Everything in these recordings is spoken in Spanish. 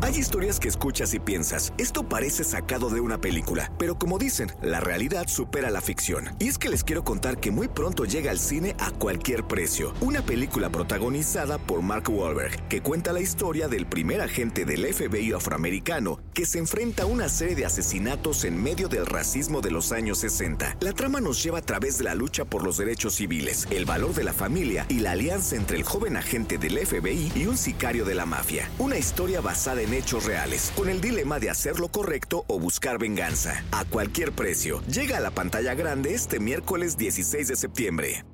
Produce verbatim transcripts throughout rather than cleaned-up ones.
Hay historias que escuchas y piensas, esto parece sacado de una película, pero como dicen, la realidad supera la ficción. Y es que les quiero contar que muy pronto llega al cine A Cualquier Precio, una película protagonizada por Mark Wahlberg, que cuenta la historia del primer agente del F B I afroamericano que se enfrenta a una serie de asesinatos en medio del racismo de los años sesenta. La trama nos lleva a través de la lucha por los derechos civiles, el valor de la familia y la alianza entre el joven agente del F B I y un sicario de la mafia. Una historia basada en hechos reales, con el dilema de hacer lo correcto o buscar venganza. A Cualquier Precio. Llega a la pantalla grande este miércoles dieciséis de septiembre.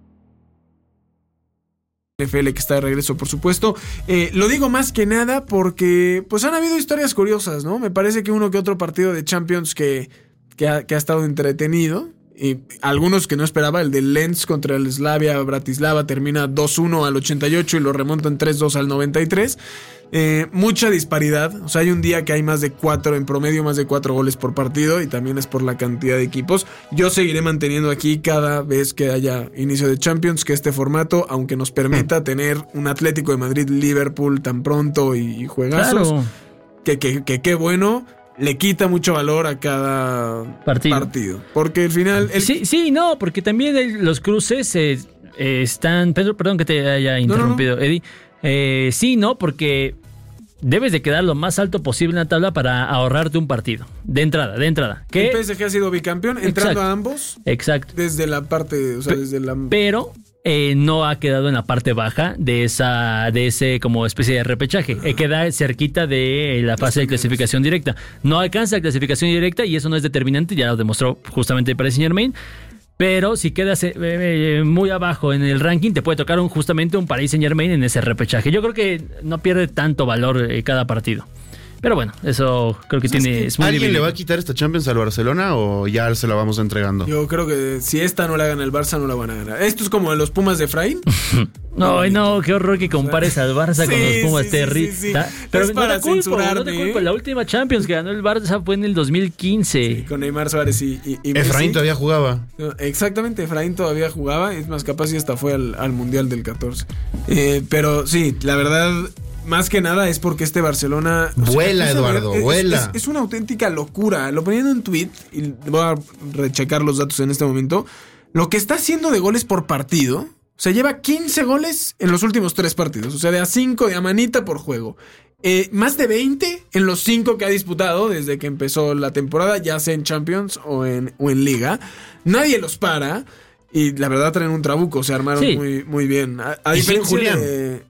N F L que está de regreso, por supuesto. Eh, lo digo más que nada porque pues han habido historias curiosas, ¿no? Me parece que uno que otro partido de Champions que, que, ha, que ha estado entretenido. Y algunos que no esperaba, el de Lens contra el Slavia Bratislava termina dos uno al ochenta y ocho y lo remontan tres dos al noventa y tres. Eh, mucha disparidad, o sea, hay un día que hay más de cuatro, en promedio más de cuatro goles por partido y también es por la cantidad de equipos. Yo seguiré manteniendo aquí cada vez que haya inicio de Champions que este formato, aunque nos permita tener un Atlético de Madrid-Liverpool tan pronto y, y juegazos, claro. que qué que, que bueno. Le quita mucho valor a cada partido. partido porque al final... El... Sí, sí, no, porque también el, los cruces eh, eh, están... Pedro, perdón que te haya interrumpido, no, no, no. Eddie. Eh, sí, no, porque debes de quedar lo más alto posible en la tabla para ahorrarte un partido. De entrada, de entrada. ¿Qué? El P S G ha sido bicampeón, entrando Exacto. a ambos. Exacto. Desde la parte... O sea, P- desde la... Pero... Eh, no ha quedado en la parte baja de esa de ese como especie de repechaje. Eh, queda cerquita de la fase de clasificación directa. No alcanza la clasificación directa y eso no es determinante, ya lo demostró justamente el Paris Saint-Germain. Pero si quedas eh, eh, muy abajo en el ranking, te puede tocar un, justamente un Paris Saint-Germain en ese repechaje. Yo creo que no pierde tanto valor eh, cada partido. Pero bueno, eso creo que o sea, tiene... Es que es ¿Alguien le va a quitar esta Champions al Barcelona o ya se la vamos entregando? Yo creo que si esta no la gana el Barça, no la van a ganar. Esto es como los Pumas de Efraín. no, no, no, qué horror que compares al Barça sí, con los Pumas. Sí, Terry. sí, sí, sí. Pero es no para te culpo, censurarme. No te culpo. La última Champions que ganó el Barça fue en el dos mil quince. Sí, con Neymar Suárez y, y, y Efraín Messi. Todavía jugaba. Exactamente, Efraín todavía jugaba. Es más, capaz y hasta fue al, al Mundial del catorce. Eh, pero sí, la verdad... Más que nada es porque este Barcelona... Vuela, o sea, Eduardo, es, vuela. Es, es una auténtica locura. Lo ponía en un tweet y voy a rechecar los datos en este momento. Lo que está haciendo de goles por partido, o sea, lleva quince goles en los últimos tres partidos. O sea, de a cinco de a manita por juego. Eh, más de veinte en los cinco que ha disputado desde que empezó la temporada, ya sea en Champions o en, o en Liga. Nadie los para. Y la verdad traen un trabuco, se armaron sí. muy, muy bien. A, a y sin Julián. De, de,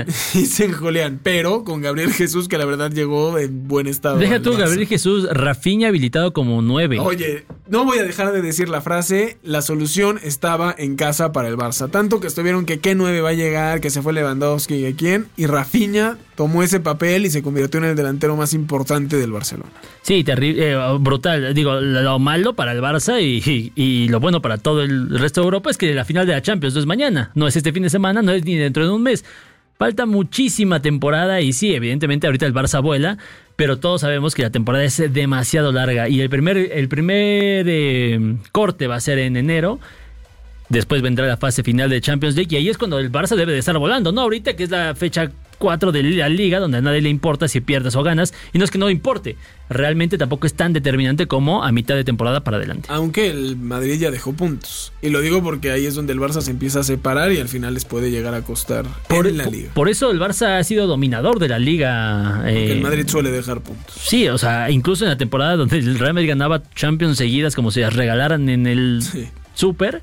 y sin Julián, pero con Gabriel Jesús, que la verdad llegó en buen estado. Deja tú, Gabriel Jesús, Rafinha habilitado como nueve. Oye, no voy a dejar de decir la frase, la solución estaba en casa para el Barça. Tanto que estuvieron que qué nueve va a llegar, que se fue Lewandowski y quién. Y Rafinha tomó ese papel y se convirtió en el delantero más importante del Barcelona. Sí, terrible, eh, brutal. Digo, lo malo para el Barça y, y, y lo bueno para todo el resto de Europa es que la final de la Champions no es mañana, no es este fin de semana, no es ni dentro de un mes. Falta muchísima temporada y sí, evidentemente ahorita el Barça vuela, pero todos sabemos que la temporada es demasiado larga y el primer, el primer eh, corte va a ser en enero. Después vendrá la fase final de Champions League y ahí es cuando el Barça debe de estar volando, ¿no? Ahorita que es la fecha cuatro de la Liga, donde a nadie le importa si pierdes o ganas, y no es que no importe, realmente tampoco es tan determinante como a mitad de temporada para adelante. Aunque el Madrid ya dejó puntos, y lo digo porque ahí es donde el Barça se empieza a separar y al final les puede llegar a costar por, en la Liga. Por eso el Barça ha sido dominador de la Liga. Porque eh, el Madrid suele dejar puntos. Sí, o sea, incluso en la temporada donde el Real Madrid ganaba Champions seguidas como si las regalaran en el sí. Super,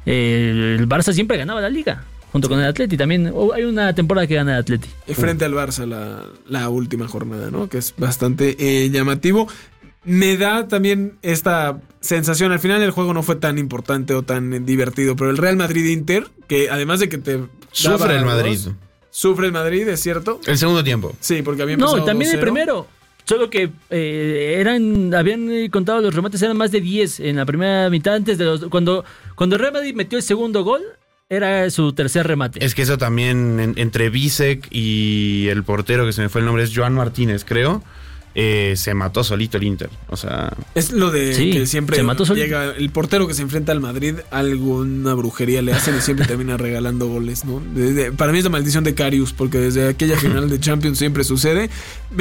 eh, el Barça siempre ganaba la Liga. Junto sí. con el Atleti también. Oh, hay una temporada que gana el Atleti. Frente al Barça la, la última jornada, ¿no? Que es bastante eh, llamativo. Me da también esta sensación. Al final el juego no fue tan importante o tan divertido. Pero el Real Madrid-Inter, que además de que te... Sufre el Madrid. Dos, sufre el Madrid, ¿es cierto? El segundo tiempo. Sí, porque había empezado No, también dos cero. El primero. Solo que eh, eran habían contado los remates, eran más de diez en la primera mitad. Antes de los... Cuando, cuando el Real Madrid metió el segundo gol... Era su tercer remate. Es que eso también, en, entre Bisek y el portero, que se me fue el nombre, es Joan Martínez, creo, eh, se mató solito el Inter. O sea... Es lo de sí, que siempre se mató llega el portero que se enfrenta al Madrid, alguna brujería le hacen y siempre termina regalando goles, ¿no? Desde, para mí es la maldición de Karius, porque desde aquella final de Champions siempre sucede.